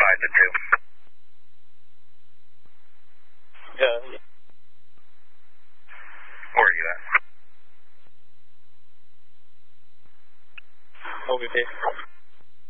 5 to 2. Yeah. Where are you at? OBP.